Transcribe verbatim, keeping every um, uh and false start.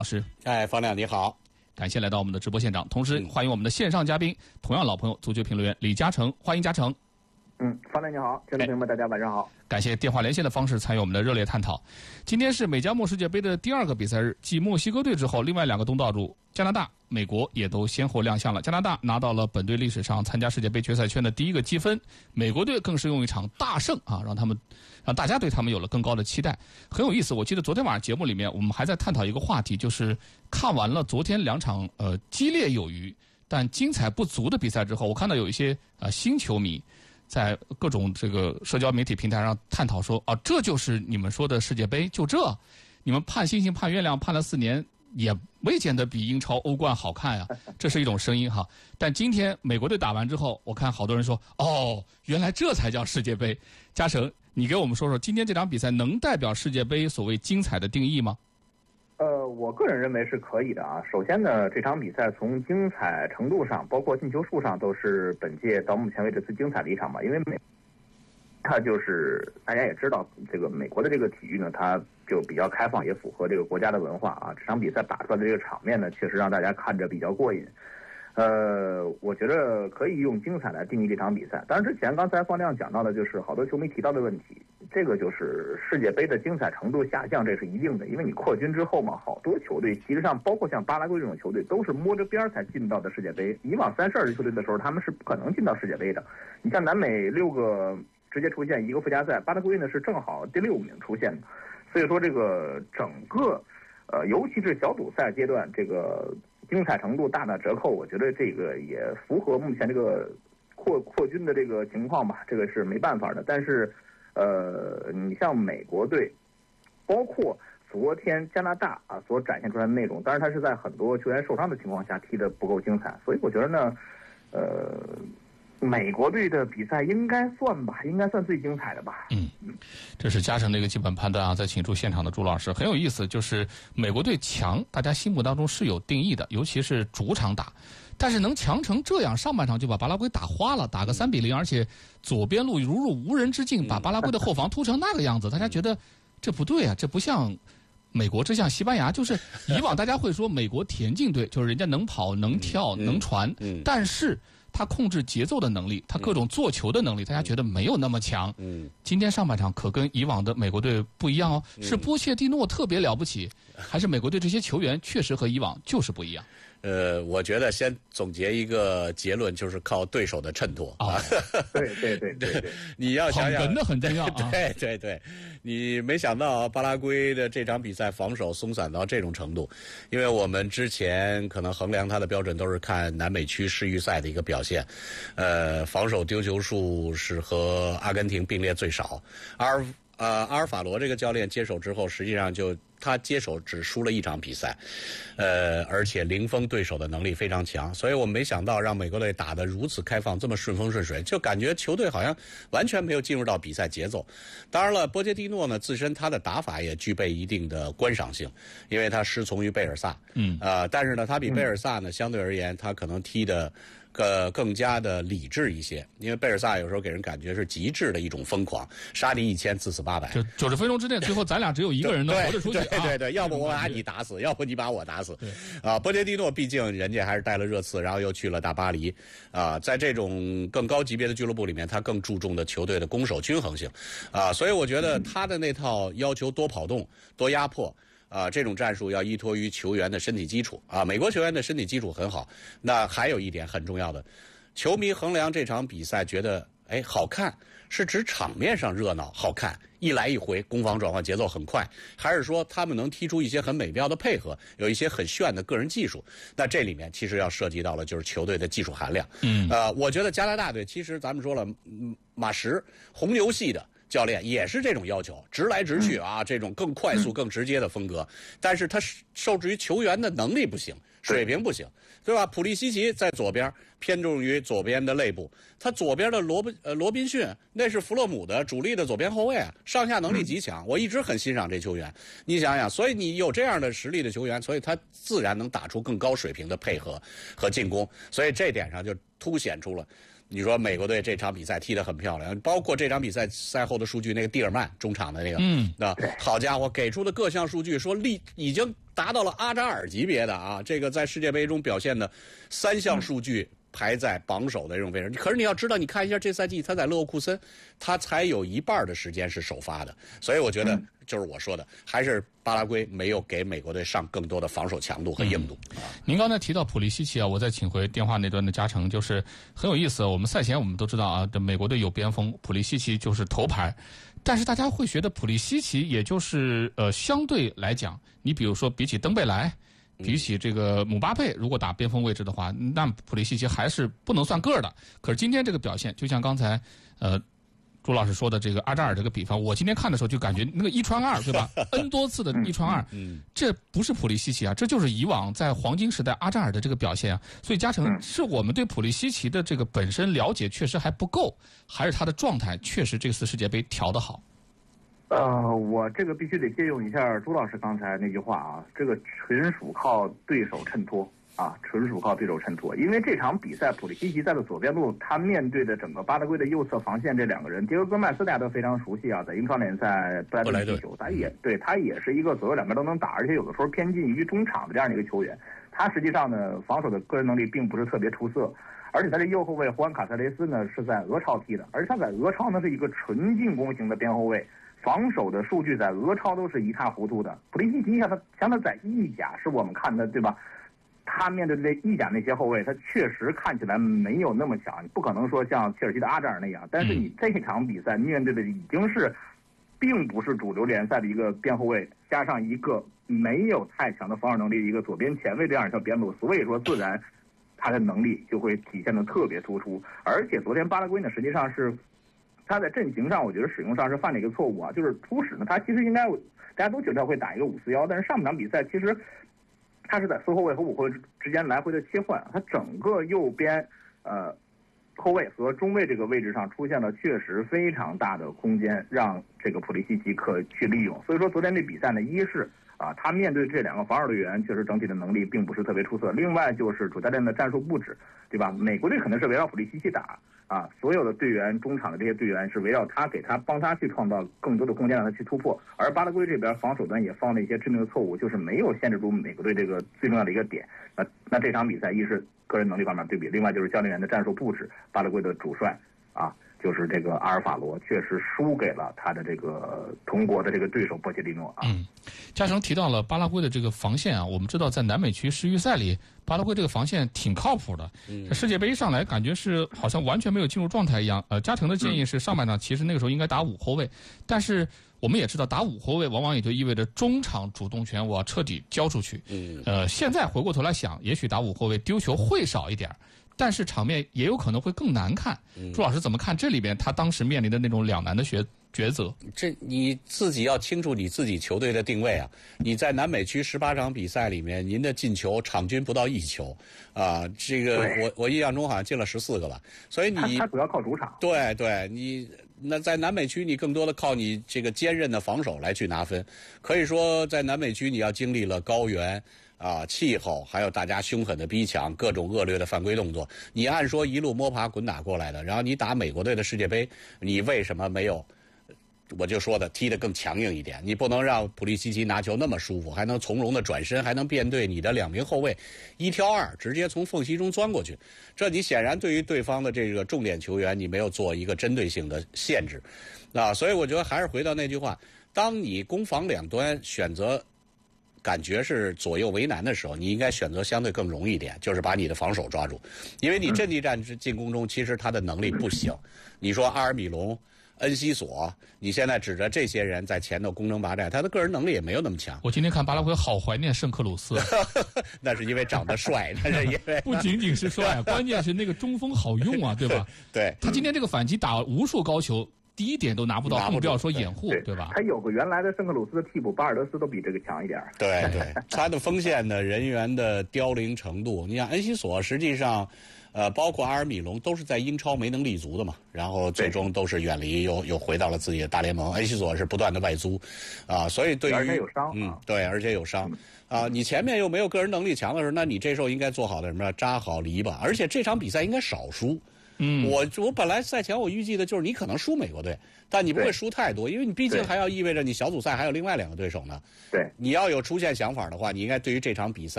老师， 哎，方亮你好， 感谢来到我们的直播现场，同时欢迎我们的线上嘉宾，同样老朋友，足球评论员李嘉诚，欢迎嘉诚。 嗯，方亮你好，听众朋友们，大家晚上好。 感谢电话连线的方式参与我们的热烈探讨。今天是美加墨世界杯的第二个比赛日，继墨西哥队之后，另外两个东道主加拿大、美国也都先后亮相了。加拿大拿到了本队历史上参加世界杯决赛圈的第一个积分，美国队更是用一场大胜啊，让他们让大家对他们有了更高的期待，很有意思。我记得昨天晚上节目里面，我们还在探讨一个话题，就是看完了昨天两场呃激烈有余但精彩不足的比赛之后，我看到有一些啊、呃、新球迷在各种这个社交媒体平台上探讨说，啊，这就是你们说的世界杯，就这，你们盼星星盼月亮盼了四年，也未见得比英超、欧冠好看呀，这是一种声音哈。但今天美国队打完之后，我看好多人说，哦，原来这才叫世界杯。嘉诚，你给我们说说，今天这场比赛能代表世界杯所谓精彩的定义吗？ 呃，我个人认为是可以的啊。首先呢，这场比赛从精彩程度上，包括进球数上，都是本届到目前为止最精彩的一场吧。因为美，它就是大家也知道，这个美国的这个体育呢，它就比较开放，也符合这个国家的文化啊。这场比赛打出来的这个场面呢，确实让大家看着比较过瘾。呃，我觉得可以用精彩来定义这场比赛。当然，之前刚才方亮讲到的，就是好多球迷提到的问题，这个就是世界杯的精彩程度下降，这是一定的。因为你扩军之后嘛，好多球队，其实上包括像巴拉圭这种球队，都是摸着边才进到的世界杯。以往三十二支球队的时候，他们是不可能进到世界杯的。你像南美六个直接出现一个附加赛，巴拉圭呢是正好第六名出现的。所以说，这个整个，呃，尤其是小组赛阶段，这个精彩程度大打折扣，我觉得这个也符合目前这个扩扩军的这个情况吧，这个是没办法的。但是，呃，你像美国队，包括昨天加拿大啊所展现出来的内容，当然他是在很多球员受伤的情况下踢得不够精彩，所以我觉得呢，呃，美国队的比赛应该算吧，应该算最精彩的吧。 嗯，这是嘉诚的一个基本判断啊。再请出现场的朱老师，很有意思，就是美国队强，大家心目当中是有定义的，尤其是主场打，但是能强成这样，上半场就把巴拉圭打花了，打个三比零，而且左边路如入无人之境，把巴拉圭的后防突成那个样子，大家觉得这不对啊，这不像美国，这像西班牙。就是以往大家会说美国田径队就是人家能跑能跳能传，但是他控制节奏的能力，他各种做球的能力，大家觉得没有那么强。嗯，今天上半场可跟以往的美国队不一样哦，是波切蒂诺特别了不起，还是美国队这些球员确实和以往就是不一样？ 呃，我觉得先总结一个结论，就是靠对手的衬托啊。 对对对对对， 你要想想， 捧哏的很重要啊。 对对对，你没想到巴拉圭的这场比赛防守松散到这种程度，因为我们之前可能衡量它的标准都是看南美区世预赛的一个表现，呃，防守丢球数是和阿根廷并列最少，而呃阿尔法罗这个教练接手之后，实际上就他接手只输了一场比赛，呃，而且零封对手的能力非常强，所以我没想到让美国队打得如此开放，这么顺风顺水，就感觉球队好像完全没有进入到比赛节奏。当然了，波切蒂诺呢自身他的打法也具备一定的观赏性，因为他师从于贝尔萨，嗯，呃，但是呢，他比贝尔萨呢相对而言，他可能踢的更更加的理智一些，因为贝尔萨有时候给人感觉是极致的一种疯狂，杀敌一千，自死八百。 就九十分钟之内，最后咱俩只有一个人能活着出去。 对对对，要不我把你打死，要不你把我打死。啊，波切蒂诺毕竟人家还是带了热刺，然后又去了大巴黎，啊，在这种更高级别的俱乐部里面，他更注重的球队的攻守均衡性，啊，所以我觉得他的那套要求多跑动、多压迫。啊，这种战术要依托于球员的身体基础啊。美国球员的身体基础很好。那还有一点很重要的，球迷衡量这场比赛觉得哎好看，是指场面上热闹好看，一来一回攻防转换节奏很快，还是说他们能踢出一些很美妙的配合，有一些很炫的个人技术？那这里面其实要涉及到了就是球队的技术含量。嗯，呃，我觉得加拿大队其实咱们说了，马什红牛系的教练也是这种要求，直来直去啊，这种更快速、更直接的风格。但是他受制于球员的能力不行，水平不行，对吧？普利西奇在左边偏重于左边的肋部，他左边的罗宾呃罗宾逊那是弗洛姆的主力的左边后卫啊，上下能力极强，我一直很欣赏这球员。你想想，所以你有这样的实力的球员，所以他自然能打出更高水平的配合和进攻，所以这点上就凸显出了。 你说美国队这场比赛踢得很漂亮，包括这场比赛赛后的数据，那个蒂尔曼中场的那个， 嗯， 那好家伙，给出的各项数据说力已经达到了阿扎尔级别的啊，这个在世界杯中表现的三项数据排在榜首的这种位置。可是你要知道，你看一下这赛季他在勒沃库森，他才有一半的时间是首发的，所以我觉得就是我说的，还是巴拉圭没有给美国队上更多的防守强度和硬度。 嗯、您刚才提到普利西奇啊，我再请回电话那端的嘉诚，就是很有意思。我们赛前我们都知道啊，这美国队有边锋，普利西奇就是头牌，但是大家会觉得普利西奇也就是呃相对来讲，你比如说比起登贝莱。比起这个姆巴佩，如果打边锋位置的话，那普利西奇还是不能算个儿的。可是今天这个表现，就像刚才呃朱老师说的这个阿扎尔这个比方，我今天看的时候就感觉那个一传二，对吧？N 多次的一传二，这不是普利西奇啊，这就是以往在黄金时代阿扎尔的这个表现啊。所以嘉诚，是我们对普利西奇的这个本身了解确实还不够，还是他的状态确实这次世界杯调得好？ 呃，我这个必须得借用一下朱老师刚才那句话啊，这个纯属靠对手衬托啊，纯属靠对手衬托。因为这场比赛，普利西奇在的左边路，他面对的整个巴拉圭的右侧防线这两个人，迭戈·戈麦斯大家都非常熟悉啊，在英超联赛布莱顿踢球，他也对他也是一个左右两边都能打，而且有的时候偏近于中场的这样的一个球员。他实际上呢，防守的个人能力并不是特别出色。而且他的右后卫胡安·卡塞雷斯呢是在俄超踢的，而且他在俄超呢是一个纯进攻型的边后卫。防守的数据在俄超都是一塌糊涂的。普利西奇像他像他在意甲是我们看的对吧？他面对这意甲那些后卫，他确实看起来没有那么强，你不可能说像切尔西的阿扎尔那样。但是你这场比赛面对的已经是，并不是主流联赛的一个边后卫，加上一个没有太强的防守能力的一个左边前卫这样一条边路，所以说自然他的能力就会体现的特别突出。而且昨天巴拉圭呢，实际上是。他在阵型上，我觉得使用上是犯了一个错误啊，就是初始呢，他其实应该大家都觉得会打一个五四幺，但是上半场比赛其实他是在四后卫和五后卫之间来回的切换，他整个右边呃后卫和中卫这个位置上出现了确实非常大的空间，让这个普利西奇可去利用。所以说昨天这比赛呢，一是啊，他面对这两个防守队员，确实整体的能力并不是特别出色。另外就是主教练的战术布置，对吧？美国队肯定是围绕普利西奇打。啊，所有的队员，中场的这些队员是围绕他，给他帮他去创造更多的空间，让他去突破。而巴拉圭这边防守端也犯了一些致命的错误，就是没有限制住美国队这个最重要的一个点。那那这场比赛一是个人能力方面对比，另外就是教练员的战术布置。巴拉圭的主帅啊，就是这个阿尔法罗，确实输给了他的这个同国的这个对手波切蒂诺啊。 嗯，嘉诚提到了巴拉圭的这个防线啊，我们知道在南美区世预赛里，巴拉圭这个防线挺靠谱的。嗯，世界杯上来感觉是好像完全没有进入状态一样。呃，嘉诚的建议是上半场其实那个时候应该打五后卫，但是我们也知道打五后卫往往也就意味着中场主动权我要彻底交出去。嗯，呃，现在回过头来想，也许打五后卫丢球会少一点。但是场面也有可能会更难看。朱老师怎么看这里边他当时面临的那种两难的抉抉择？ 这你自己要清楚你自己球队的定位啊！你在南美区十八场比赛里面，您的进球场均不到一球，啊，这个我我印象中好像进了十四个吧。所以你他主要靠主场。 对对，你那在南美区你更多的靠你这个坚韧的防守来去拿分。可以说在南美区你要经历了高原。啊，气候还有大家凶狠的逼抢，各种恶劣的犯规动作，你按说一路摸爬滚打过来的，然后你打美国队的世界杯，你为什么没有？我就说的踢得更强硬一点，你不能让普利西奇拿球那么舒服，还能从容的转身，还能面对你的两名后卫，一挑二，直接从缝隙中钻过去。这你显然对于对方的这个重点球员，你没有做一个针对性的限制，啊，所以我觉得还是回到那句话，当你攻防两端选择。感觉是左右为难的时候，你应该选择相对更容易一点，就是把你的防守抓住，因为你阵地战进攻中其实他的能力不行。你说阿尔米隆、恩西索，你现在指着这些人在前头攻城拔寨，他的个人能力也没有那么强。 我今天看巴拉圭好怀念圣克鲁斯， 那是因为长得帅，那是因为不仅仅是帅，关键是那个中锋好用啊，对吧？ 对， 他今天这个反击打无数高球。第一点都拿不到，更不要说掩护， 对, 对吧？ 他有个原来的圣克鲁斯的替补巴尔德斯都比这个强一点。 对对，他的锋线的人员的凋零程度，你像恩西索，实际上，呃，包括阿尔米隆都是在英超没能立足的嘛，然后最终都是远离，又又回到了自己的大联盟。恩西索是不断的外租，啊，所以对于而且有伤， 嗯，对，而且有伤。啊，你前面又没有个人能力强的时候，那你这时候应该做好的什么？扎好篱笆，而且这场比赛应该少输。 嗯， 我我本来赛前我预计的就是你可能输美国队，但你不会输太多，因为你毕竟还要意味着你小组赛还有另外两个对手呢。 对， 你要有出线想法的话，你应该对于这场比赛。